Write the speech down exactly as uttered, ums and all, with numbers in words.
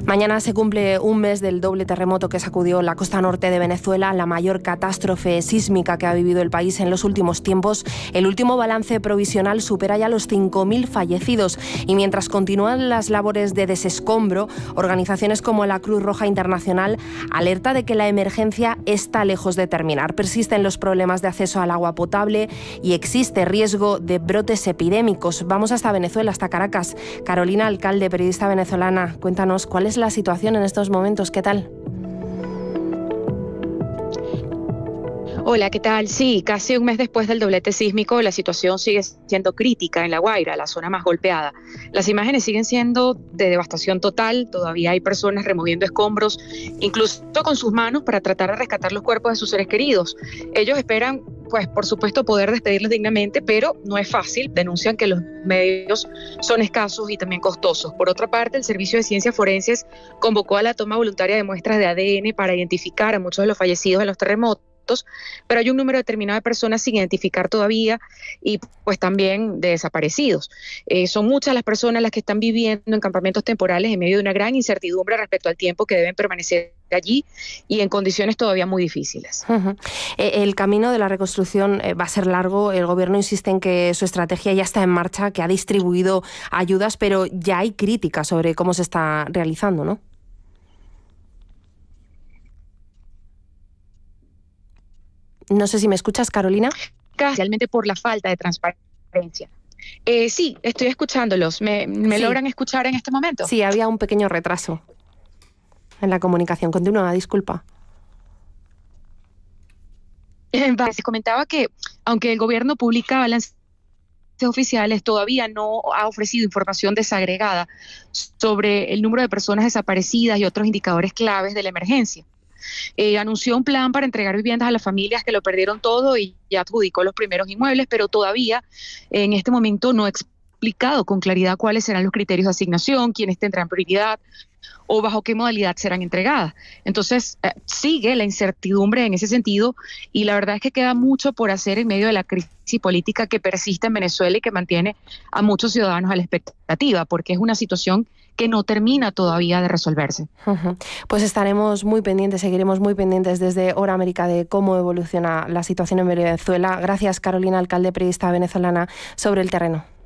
Mañana se cumple un mes del doble terremoto que sacudió la costa norte de Venezuela, la mayor catástrofe sísmica que ha vivido el país en los últimos tiempos. El último balance provisional supera ya los cinco mil fallecidos y mientras continúan las labores de desescombro, organizaciones como la Cruz Roja Internacional alerta de que la emergencia está lejos de terminar. Persisten los problemas de acceso al agua potable y existe riesgo de brotes epidémicos. Vamos hasta Venezuela, hasta Caracas. Carolina Alcalde, periodista venezolana, cuéntanos cuál es la situación en estos momentos, ¿qué tal? Hola, ¿qué tal? Sí, casi un mes después del doblete sísmico, la situación sigue siendo crítica en La Guaira, la zona más golpeada. Las imágenes siguen siendo de devastación total, todavía hay personas removiendo escombros, incluso con sus manos para tratar de rescatar los cuerpos de sus seres queridos. Ellos esperan, pues, por supuesto, poder despedirlos dignamente, pero no es fácil. Denuncian que los medios son escasos y también costosos. Por otra parte, el Servicio de Ciencias Forenses convocó a la toma voluntaria de muestras de A D N para identificar a muchos de los fallecidos en los terremotos, pero hay un número determinado de personas sin identificar todavía y pues también de desaparecidos. Eh, son muchas las personas las que están viviendo en campamentos temporales en medio de una gran incertidumbre respecto al tiempo que deben permanecer allí y en condiciones todavía muy difíciles. Uh-huh. El camino de la reconstrucción va a ser largo. El gobierno insiste en que su estrategia ya está en marcha, que ha distribuido ayudas, pero ya hay críticas sobre cómo se está realizando, ¿no? No sé si me escuchas, Carolina. Especialmente por la falta de transparencia. Eh, sí, estoy escuchándolos. ¿Me, me sí. logran escuchar en este momento? Sí, había un pequeño retraso en la comunicación. Continúa, disculpa. Se comentaba que, aunque el gobierno publica balances oficiales, todavía no ha ofrecido información desagregada sobre el número de personas desaparecidas y otros indicadores claves de la emergencia. Eh, anunció un plan para entregar viviendas a las familias que lo perdieron todo y ya adjudicó los primeros inmuebles, pero todavía eh, en este momento no ha explicado con claridad cuáles serán los criterios de asignación, quiénes tendrán prioridad o bajo qué modalidad serán entregadas. Entonces, eh, sigue la incertidumbre en ese sentido y la verdad es que queda mucho por hacer en medio de la crisis política que persiste en Venezuela y que mantiene a muchos ciudadanos a la expectativa, porque es una situación que no termina todavía de resolverse. Uh-huh. Pues estaremos muy pendientes, seguiremos muy pendientes desde Hora América de cómo evoluciona la situación en Venezuela. Gracias, Carolina Alcalde, periodista venezolana, sobre el terreno.